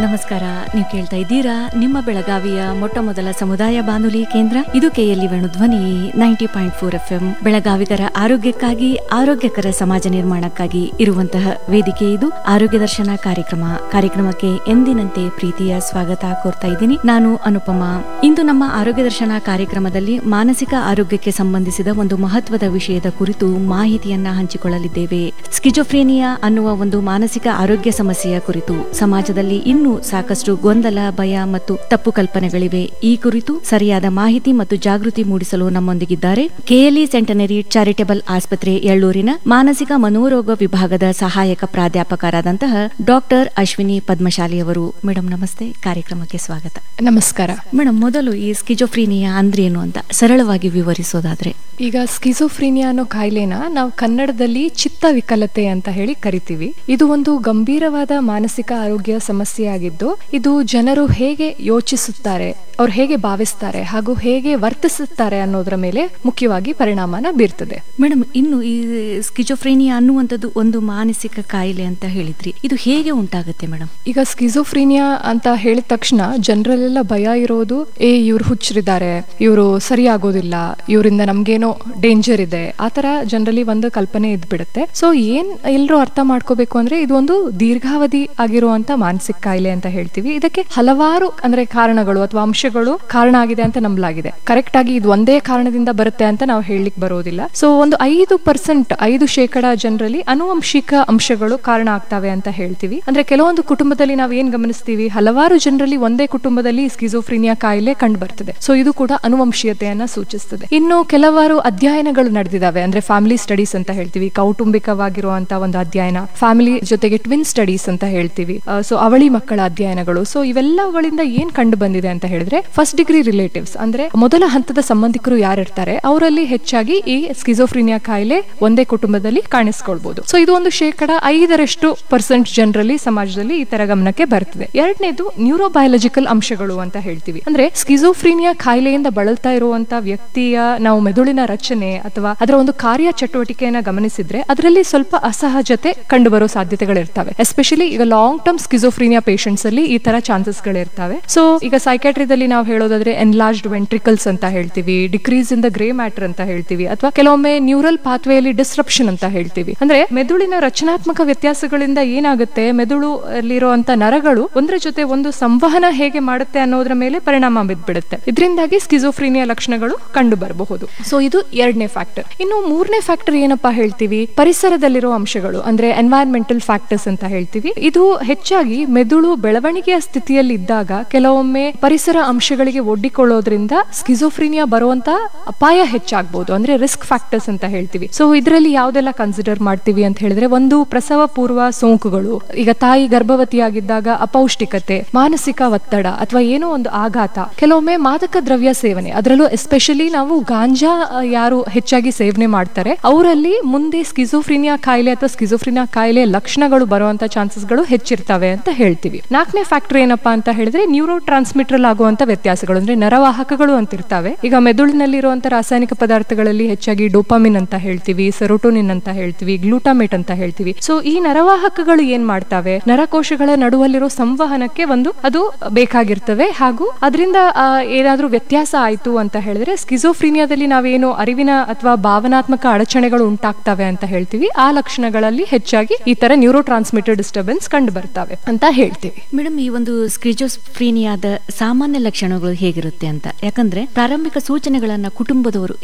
ನಮಸ್ಕಾರ. ನೀವು ಕೇಳ್ತಾ ಇದ್ದೀರಾ ನಿಮ್ಮ ಬೆಳಗಾವಿಯ ಮೊಟ್ಟ ಮೊದಲ ಸಮುದಾಯ ಬಾನುಲಿ ಕೇಂದ್ರ. ಇದು KLE ವೇಣುಧ್ವನಿ 90.4 FM. ಬೆಳಗಾವಿಗರ ಆರೋಗ್ಯಕ್ಕಾಗಿ, ಆರೋಗ್ಯಕರ ಸಮಾಜ ನಿರ್ಮಾಣಕ್ಕಾಗಿ ಇರುವಂತಹ ವೇದಿಕೆ ಇದು ಆರೋಗ್ಯ ದರ್ಶನ ಕಾರ್ಯಕ್ರಮಕ್ಕೆ ಎಂದಿನಂತೆ ಪ್ರೀತಿಯ ಸ್ವಾಗತ ಕೋರ್ತಾ ಇದ್ದೀನಿ. ನಾನು ಅನುಪಮಾ. ಇಂದು ನಮ್ಮ ಆರೋಗ್ಯ ದರ್ಶನ ಕಾರ್ಯಕ್ರಮದಲ್ಲಿ ಮಾನಸಿಕ ಆರೋಗ್ಯಕ್ಕೆ ಸಂಬಂಧಿಸಿದ ಒಂದು ಮಹತ್ವದ ವಿಷಯದ ಕುರಿತು ಮಾಹಿತಿಯನ್ನ ಹಂಚಿಕೊಳ್ಳಲಿದ್ದೇವೆ. ಸ್ಕಿಜೋಫ್ರೇನಿಯಾ ಅನ್ನುವ ಒಂದು ಮಾನಸಿಕ ಆರೋಗ್ಯ ಸಮಸ್ಯೆಯ ಕುರಿತು ಸಮಾಜದಲ್ಲಿ ಇನ್ನೂ ಸಾಕಷ್ಟು ಗೊಂದಲ, ಭಯ ಮತ್ತು ತಪ್ಪು ಕಲ್ಪನೆಗಳಿವೆ. ಈ ಕುರಿತು ಸರಿಯಾದ ಮಾಹಿತಿ ಮತ್ತು ಜಾಗೃತಿ ಮೂಡಿಸಲು ನಮ್ಮೊಂದಿಗಿದ್ದಾರೆ KLE ಸೆಂಟನರಿ ಚಾರಿಟಬಲ್ ಆಸ್ಪತ್ರೆ ಯಳ್ಳೂರಿನ ಮಾನಸಿಕ ಮನೋರೋಗ ವಿಭಾಗದ ಸಹಾಯಕ ಪ್ರಾಧ್ಯಾಪಕರಾದಂತಹ ಡಾಕ್ಟರ್ ಅಶ್ವಿನಿ ಪದ್ಮಶಾಲಿ ಅವರು. ಮೇಡಮ್ ನಮಸ್ತೆ, ಕಾರ್ಯಕ್ರಮಕ್ಕೆ ಸ್ವಾಗತ. ನಮಸ್ಕಾರ ಮೇಡಮ್, ಮೊದಲು ಈ ಸ್ಕಿಜೋಫ್ರೀನಿಯಾ ಅಂದ್ರೇನು ಅಂತ ಸರಳವಾಗಿ ವಿವರಿಸೋದಾದ್ರೆ? ಈಗ ಸ್ಕಿಜೋಫ್ರೀನಿಯಾ ಅನ್ನೋ ಕಾಯಿಲೆನ ನಾವು ಕನ್ನಡದಲ್ಲಿ ಚಿತ್ತ ವಿಕಲತೆ ಅಂತ ಹೇಳಿ ಕರಿತೀವಿ. ಇದು ಒಂದು ಗಂಭೀರವಾದ ಮಾನಸಿಕ ಆರೋಗ್ಯ ಸಮಸ್ಯೆ ಆಗಿದ್ದು, ಇದು ಜನರು ಹೇಗೆ ಯೋಚಿಸುತ್ತಾರೆ, ಅವ್ರು ಹೇಗೆ ಭಾವಿಸ್ತಾರೆ ಹಾಗೂ ಹೇಗೆ ವರ್ತಿಸುತ್ತಾರೆ ಅನ್ನೋದ್ರ ಮೇಲೆ ಮುಖ್ಯವಾಗಿ ಪರಿಣಾಮನ ಬೀರ್ತದೆ. ಮೇಡಮ್, ಇನ್ನು ಈ ಸ್ಕಿಜೋಫ್ರೇನಿಯಾ ಅನ್ನುವಂಥದ್ದು ಒಂದು ಮಾನಸಿಕ ಕಾಯಿಲೆ ಅಂತ ಹೇಳಿದ್ರಿ, ಇದು ಹೇಗೆ ಉಂಟಾಗುತ್ತೆ ಮೇಡಮ್? ಈಗ ಸ್ಕಿಜೋಫ್ರೀನಿಯಾ ಅಂತ ಹೇಳಿದ ತಕ್ಷಣ ಜನರಲ್ಲೆಲ್ಲ ಭಯ ಇರೋದು, ಇವ್ರು ಹುಚ್ಚರಿದ್ದಾರೆ, ಇವರು ಸರಿಯಾಗೋದಿಲ್ಲ, ಇವರಿಂದ ನಮ್ಗೇನೋ ಡೇಂಜರ್ ಇದೆ, ಆತರ ಜನರಲ್ಲಿ ಒಂದು ಕಲ್ಪನೆ ಇದ್ಬಿಡುತ್ತೆ. ಸೊ ಏನ್ ಎಲ್ಲರೂ ಅರ್ಥ ಮಾಡ್ಕೋಬೇಕು ಅಂದ್ರೆ, ಇದು ಒಂದು ದೀರ್ಘಾವಧಿ ಆಗಿರುವಂತ ಮಾನಸಿಕ ಕಾಯಿಲೆ ಅಂತ ಹೇಳ್ತೀವಿ. ಇದಕ್ಕೆ ಹಲವಾರು ಕಾರಣಗಳು ಅಥವಾ ಅಂಶಗಳು ಕಾರಣ ಆಗಿದೆ ಅಂತ ನಂಬಲಾಗಿದೆ. ಕರೆಕ್ಟ್ ಆಗಿ ಇದು ಒಂದೇ ಕಾರಣದಿಂದ ಬರುತ್ತೆ ಅಂತ ನಾವು ಹೇಳಲಿಕ್ಕೆ ಬರೋದಿಲ್ಲ. ಸೊ ಒಂದು 5% ಜನರಲ್ಲಿ ಅನುವಂಶಿಕ ಅಂಶಗಳು ಕಾರಣ ಆಗ್ತವೆ ಅಂತ ಹೇಳ್ತೀವಿ. ಅಂದ್ರೆ ಕೆಲವೊಂದು ಕುಟುಂಬದಲ್ಲಿ ನಾವು ಏನ್ ಗಮನಿಸ್ತೀವಿ, ಹಲವಾರು ಜನರಲ್ಲಿ ಒಂದೇ ಕುಟುಂಬದಲ್ಲಿ ಸ್ಕಿಜೋಫ್ರೀನಿಯಾ ಕಾಯಿಲೆ ಕಂಡು ಬರ್ತದೆ. ಸೊ ಇದು ಕೂಡ ಅನುವಂಶೀಯತೆಯನ್ನ ಸೂಚಿಸ್ತದೆ. ಇನ್ನು ಕೆಲವಾರು ಅಧ್ಯಯನಗಳು ನಡೆದಿದ್ದಾವೆ, ಅಂದ್ರೆ ಫ್ಯಾಮಿಲಿ ಸ್ಟಡೀಸ್ ಅಂತ ಹೇಳ್ತೀವಿ, ಕೌಟುಂಬಿಕವಾಗಿರುವಂತಹ ಒಂದು ಅಧ್ಯಯನ, ಫ್ಯಾಮಿಲಿ ಜೊತೆಗೆ ಟ್ವಿನ್ ಸ್ಟಡೀಸ್ ಅಂತ ಹೇಳ್ತೀವಿ, ಸೊ ಅವಳಿ ಮಕ್ಕಳ ಅಧ್ಯಯನಗಳು. ಸೊ ಇವೆಲ್ಲಗಳಿಂದ ಏನ್ ಕಂಡು ಬಂದಿದೆ ಅಂತ ಹೇಳಿದ್ರೆ, ಫಸ್ಟ್ ಡಿಗ್ರಿ ರಿಲೇಟಿವ್ಸ್ ಅಂದ್ರೆ ಮೊದಲ ಹಂತದ ಸಂಬಂಧಿಕರು ಯಾರಿರ್ತಾರೆ ಅವರಲ್ಲಿ ಹೆಚ್ಚಾಗಿ ಈ ಸ್ಕಿಜೋಫ್ರೀನಿಯಾ ಕಾಯಿಲೆ ಒಂದೇ ಕುಟುಂಬದಲ್ಲಿ ಕಾಣಿಸ್ಕೊಳ್ಬಹುದು. ಸೊ ಇದು ಒಂದು 5% ಜನರಲ್ಲಿ ಸಮಾಜದಲ್ಲಿ ಈ ತರ ಗಮನಕ್ಕೆ ಬರ್ತದೆ. ಎರಡನೇದು ನ್ಯೂರೋಬಯಾಲಜಿಕಲ್ ಅಂಶಗಳು ಅಂತ ಹೇಳ್ತೀವಿ. ಅಂದ್ರೆ ಸ್ಕಿಜೋಫ್ರೀನಿಯಾ ಕಾಯಿಲೆಯಿಂದ ಬಳಲ್ತಾ ಇರುವಂತಹ ವ್ಯಕ್ತಿಯ ನಾವು ಮೆದುಳಿನ ರಚನೆ ಅಥವಾ ಅದರ ಒಂದು ಕಾರ್ಯ ಚಟುವಟಿಕೆಯನ್ನ ಗಮನಿಸಿದ್ರೆ ಅದರಲ್ಲಿ ಸ್ವಲ್ಪ ಅಸಹಜತೆ ಕಂಡು ಬರೋ ಸಾಧ್ಯತೆಗಳಿರ್ತವೆ. ಎಸ್ಪೆಷಲಿ ಈಗ ಲಾಂಗ್ ಟರ್ಮ್ ಸ್ಕಿಜೋಫ್ರೀನಿಯಾ ಪೇಷಂಟ್ಸ್ ಅಲ್ಲಿ ಈ ತರ ಚಾನ್ಸಸ್ ಗಳಿರ್ತವೆ. ಸೊ ಈಗ ಸೈಕ್ಯಾಟ್ರಿದಲ್ಲಿ ನಾವು ಹೇಳೋದಾದ್ರೆ ಎನ್ಲಾರ್ಜ್ಡ್ ವೆಂಟ್ರಿಕಲ್ಸ್ ಅಂತ ಹೇಳ್ತೀವಿ, decrease in the grey matter ಅಂತ ಹೇಳ್ತೀವಿ, ಅಥವಾ ಕೆಲವೊಮ್ಮೆ ನ್ಯೂರಲ್ ಪಾತ್ವೇಯಲ್ಲಿ ಡಿಸ್ರಪ್ಷನ್ ಅಂತ ಹೇಳ್ತೀವಿ. ಅಂದ್ರೆ ಮೆದುಳಿನ ರಚನಾತ್ಮಕ ವ್ಯತ್ಯಾಸಗಳಿಂದ ಏನಾಗುತ್ತೆ, ಮೆದುಳು ಅಲ್ಲಿರುವಂತ ನರಗಳು ಒಂದರ ಜೊತೆ ಒಂದು ಸಂವಹನ ಹೇಗೆ ಮಾಡುತ್ತೆ ಅನ್ನೋದ್ರ ಮೇಲೆ ಪರಿಣಾಮ ಬಿದ್ಬಿಡುತ್ತೆ. ಇದರಿಂದಾಗಿ ಸ್ಕಿಜೋಫ್ರೀನಿಯಾ ಲಕ್ಷಣಗಳು ಕಂಡು ಬರಬಹುದು. ಸೊ ಇದು ಎರಡನೇ ಫ್ಯಾಕ್ಟರ್. ಇನ್ನು ಮೂರನೇ ಫ್ಯಾಕ್ಟರ್ ಏನಪ್ಪಾ ಹೇಳ್ತೀವಿ, ಪರಿಸರದಲ್ಲಿರೋ ಅಂಶಗಳು, ಅಂದ್ರೆ ಎನ್ವೈರನ್ಮೆಂಟಲ್ ಫ್ಯಾಕ್ಟರ್ಸ್ ಅಂತ ಹೇಳ್ತೀವಿ. ಇದು ಹೆಚ್ಚಾಗಿ ಮೆದುಳು ಬೆಳವಣಿಗೆಯ ಸ್ಥಿತಿಯಲ್ಲಿ ಇದ್ದಾಗ ಕೆಲವೊಮ್ಮೆ ಪರಿಸರ ಅಂಶಗಳಿಗೆ ಒಡ್ಡಿಕೊಳ್ಳೋದ್ರಿಂದ ಸ್ಕಿಜೋಫ್ರೀನಿಯಾ ಬರುವಂತ ಅಪಾಯ ಹೆಚ್ಚಾಗಬಹುದು, ಅಂದ್ರೆ ರಿಸ್ಕ್ ಫ್ಯಾಕ್ಟರ್ಸ್ ಅಂತ ಹೇಳ್ತೀವಿ. ಸೊ ಇದರಲ್ಲಿ ಯಾವ್ದೆಲ್ಲ ಕನ್ಸಿಡರ್ ಮಾಡ್ತೀವಿ ಅಂತ ಹೇಳಿದ್ರೆ, ಒಂದು ಪ್ರಸವ ಪೂರ್ವ ಸೋಂಕುಗಳು, ಈಗ ತಾಯಿ ಗರ್ಭವತಿಯಾಗಿದ್ದಾಗ ಅಪೌಷ್ಟಿಕತೆ, ಮಾನಸಿಕ ಒತ್ತಡ ಅಥವಾ ಏನೋ ಒಂದು ಆಘಾತ, ಕೆಲವೊಮ್ಮೆ ಮಾದಕ ದ್ರವ್ಯ ಸೇವನೆ, ಅದರಲ್ಲೂ ಎಸ್ಪೆಷಲಿ ನಾವು ಗಾಂಜಾ ಯಾರು ಹೆಚ್ಚಾಗಿ ಸೇವನೆ ಮಾಡ್ತಾರೆ ಅವರಲ್ಲಿ ಮುಂದೆ ಸ್ಕಿಜೋಫ್ರೀನಿಯಾ ಕಾಯಿಲೆ ಅಥವಾ ಸ್ಕಿಜೋಫ್ರೀನಿಯಾ ಕಾಯಿಲೆ ಲಕ್ಷಣಗಳು ಬರುವಂತ ಚಾನ್ಸಸ್ಗಳು ಹೆಚ್ಚಿರ್ತವೆ ಅಂತ ಹೇಳ್ತೀವಿ. ನಾಲ್ಕನೇ ಫ್ಯಾಕ್ಟರ್ ಏನಪ್ಪಾ ಅಂತ ಹೇಳಿದ್ರೆ, ನ್ಯೂರೋ ಟ್ರಾನ್ಸ್ಮಿಟರ್ ಆಗುವಂತ ವ್ಯತ್ಯಾಸಗಳು, ಅಂದ್ರೆ ನರವಾಹಕಗಳು ಅಂತ ಇರ್ತವೆ. ಈಗ ಮೆದುಳಿನಲ್ಲಿರುವಂತಹ ರಾಸಾಯನಿಕ ಪದಾರ್ಥಗಳಲ್ಲಿ ಹೆಚ್ಚಾಗಿ ಡೋಪಾಮಿನ್ ಅಂತ ಹೇಳ್ತೀವಿ, ಸೆರೋಟೋನಿನ್ ಅಂತ ಹೇಳ್ತೀವಿ, ಗ್ಲೂಟಾಮೇಟ್ ಅಂತ ಹೇಳ್ತೀವಿ. ಸೊ ಈ ನರವಾಹಕಗಳು ಏನ್ ಮಾಡ್ತಾವೆ, ನರಕೋಶಗಳ ನಡುವಲ್ಲಿರೋ ಸಂವಹನಕ್ಕೆ ಅದು ಬೇಕಾಗಿರ್ತವೆ. ಹಾಗೂ ಅದರಿಂದ ಏನಾದ್ರೂ ವ್ಯತ್ಯಾಸ ಆಯ್ತು ಅಂತ ಹೇಳಿದ್ರೆ, ಸ್ಕಿಜೋಫ್ರೀನಿಯಾದಲ್ಲಿ ನಾವೇನು ಅರಿವಿನ ಅಥವಾ ಭಾವನಾತ್ಮಕ ಅಡಚಣೆಗಳು ಉಂಟಾಗ್ತವೆ ಅಂತ ಹೇಳ್ತೀವಿ, ಆ ಲಕ್ಷಣಗಳಲ್ಲಿ ಹೆಚ್ಚಾಗಿ ಈ ತರ ನ್ಯೂರೋ ಟ್ರಾನ್ಸ್ಮಿಟರ್ ಡಿಸ್ಟರ್ಬೆನ್ಸ್ ಕಂಡು ಬರ್ತವೆ ಅಂತ ಹೇಳ್ತೀವಿ. ಮೇಡಮ್, ಈ ಒಂದು ಸ್ಕಿಜೋಫ್ರೀನಿಯಾದ ಸಾಮಾನ್ಯ ಲಕ್ಷಣಗಳು ಹೇಗಿರುತ್ತೆ ಅಂತ, ಯಾಕಂದ್ರೆ ಪ್ರಾರಂಭಿಕ ಸೂಚನೆಗಳನ್ನ ಕುಟುಂಬದವರು